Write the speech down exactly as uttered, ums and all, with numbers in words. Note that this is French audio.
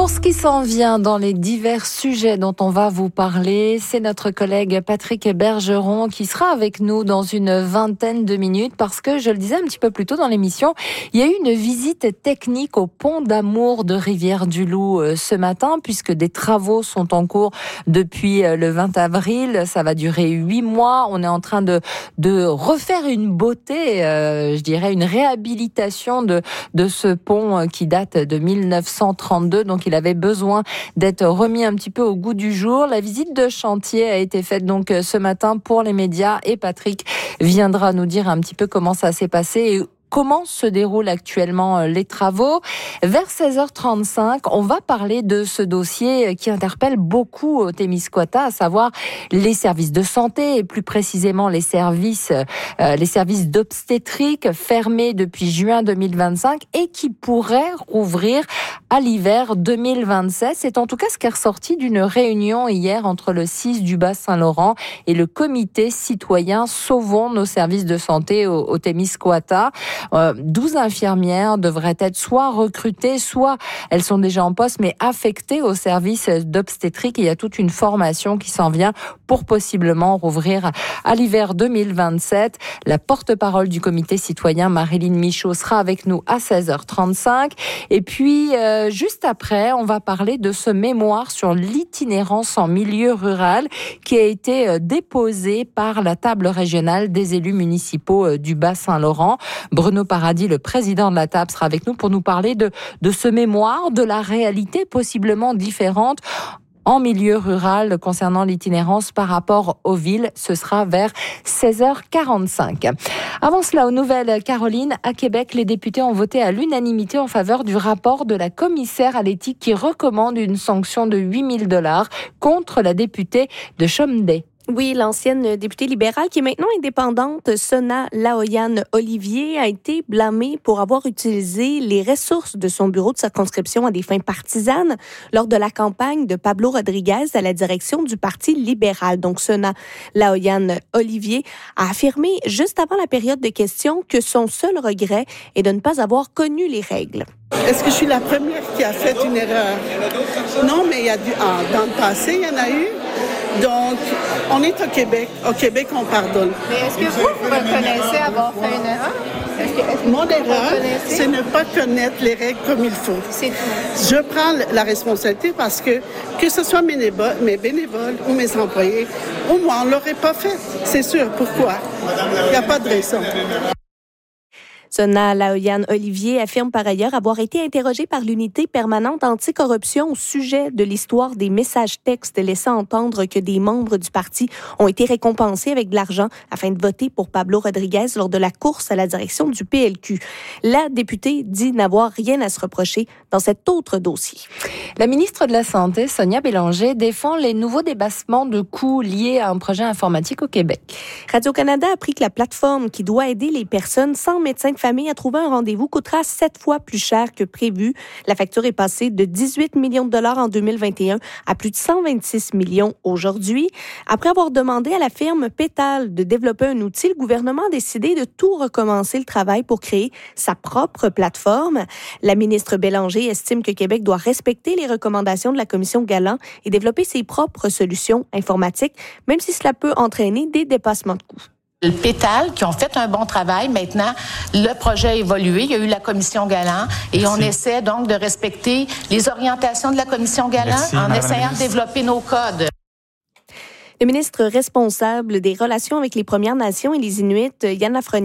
Pour ce qui s'en vient dans les divers sujets dont on va vous parler, c'est notre collègue Patrick Bergeron qui sera avec nous dans une vingtaine de minutes parce que, je le disais un petit peu plus tôt dans l'émission, il y a eu une visite technique au pont d'Amour de Rivière-du-Loup ce matin puisque des travaux sont en cours depuis le vingt avril. Ça va durer huit mois. On est en train de, de refaire une beauté, euh, je dirais une réhabilitation de, de ce pont qui date de mille neuf cent trente-deux. Donc, il avait besoin d'être remis un petit peu au goût du jour. La visite de chantier a été faite donc ce matin pour les médias et Patrick viendra nous dire un petit peu comment ça s'est passé et comment se déroulent actuellement les travaux. Vers seize heures trente-cinq, on va parler de ce dossier qui interpelle beaucoup au Témiscouata, à savoir les services de santé et plus précisément les services, euh, les services d'obstétrique fermés depuis juin deux mille vingt-cinq et qui pourraient rouvrir à l'hiver deux mille vingt-sept. C'est en tout cas ce qui est ressorti d'une réunion hier entre le C I S du Bas-Saint-Laurent et le comité citoyen Sauvons nos services de santé au, au Témiscouata. Euh, douze infirmières devraient être soit recrutées, soit elles sont déjà en poste, mais affectées au service d'obstétrique. Il y a toute une formation qui s'en vient pour possiblement rouvrir à l'hiver deux mille vingt-sept. La porte-parole du comité citoyen, Marilyn Michaud, sera avec nous à seize heures trente-cinq. Et puis, euh, juste après, on va parler de ce mémoire sur l'itinérance en milieu rural qui a été déposé par la table régionale des élus municipaux du Bas-Saint-Laurent. Bruno Paradis, le président de la table, sera avec nous pour nous parler de, de ce mémoire, de la réalité possiblement différente en milieu rural concernant l'itinérance par rapport aux villes. Ce sera vers seize heures quarante-cinq. Avant cela, aux nouvelles, Caroline, à Québec, les députés ont voté à l'unanimité en faveur du rapport de la commissaire à l'éthique qui recommande une sanction de huit mille dollars contre la députée de Chomedey. Oui, l'ancienne députée libérale qui est maintenant indépendante, Sona Laoyan Olivier, a été blâmée pour avoir utilisé les ressources de son bureau de circonscription à des fins partisanes lors de la campagne de Pablo Rodriguez à la direction du Parti libéral. Donc, Sona Laoyan Olivier a affirmé juste avant la période de questions que son seul regret est de ne pas avoir connu les règles. Est-ce que je suis la première qui a fait une erreur? Non, mais il y a du, ah, dans le passé, il y en a eu. Donc, on est au Québec. Au Québec, on pardonne. Mais est-ce que vous, vous reconnaissez avoir fait une erreur? Est-ce que, est-ce que Mon erreur, c'est ne pas connaître les règles comme il faut. C'est tout. Je prends la responsabilité parce que, que ce soit mes, nébo- mes bénévoles ou mes employés, au moins, on ne l'aurait pas fait. C'est sûr. Pourquoi? Il n'y a pas de raison. Sona Laoyan Olivier affirme par ailleurs avoir été interrogée par l'unité permanente anticorruption au sujet de l'histoire des messages textes laissant entendre que des membres du parti ont été récompensés avec de l'argent afin de voter pour Pablo Rodriguez lors de la course à la direction du P L Q. La députée dit n'avoir rien à se reprocher dans cet autre dossier. La ministre de la Santé, Sonia Bélanger, défend les nouveaux débassements de coûts liés à un projet informatique au Québec. Radio-Canada a appris que la plateforme qui doit aider les personnes sans médecin de famille à trouver un rendez-vous coûtera sept fois plus cher que prévu. La facture est passée de dix-huit millions de dollars en deux mille vingt et un à plus de cent vingt-six millions aujourd'hui. Après avoir demandé à la firme Pétale de développer un outil, le gouvernement a décidé de tout recommencer le travail pour créer sa propre plateforme. La ministre Bélanger estime que Québec doit respecter les recommandations de la commission Galland et développer ses propres solutions informatiques, même si cela peut entraîner des dépassements de coûts. Le Pétale, qui ont fait un bon travail. Maintenant, le projet a évolué. Il y a eu la commission Galland et Merci. On essaie donc de respecter les orientations de la commission Galland Merci, en essayant de développer nos codes. Le ministre responsable des relations avec les Premières Nations et les Inuits, Yann Lafrenière,